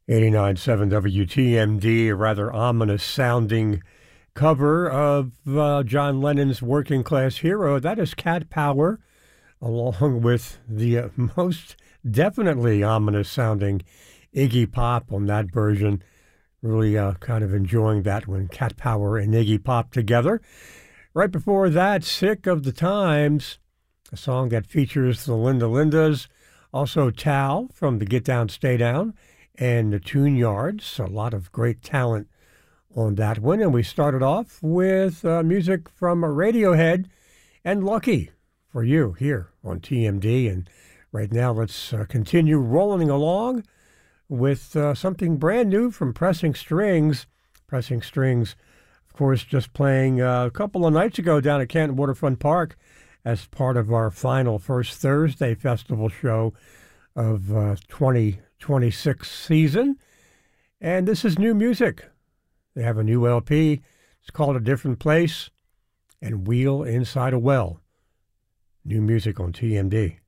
89.7 WTMD, a rather ominous sounding cover of John Lennon's Working Class Hero. That is Cat Power, along with the most definitely ominous sounding Iggy Pop on that version. Really kind of enjoying that when Cat Power and Iggy Pop together. Right before that, Sick of the Times, a song that features the Linda Lindas, also Tal from the Get Down, Stay Down, and the Tune Yards. A lot of great talent on that one. And we started off with music from Radiohead and Lucky for you here on TMD. And right now, let's continue rolling along with something brand new from Pressing Strings. Pressing Strings, of course, just playing a couple of nights ago down at Canton Waterfront Park as part of our final First Thursday Festival show of 2026 season. And this is new music. They have a new LP. It's called A Different Place and Wheel Inside a Well. New music on TMD.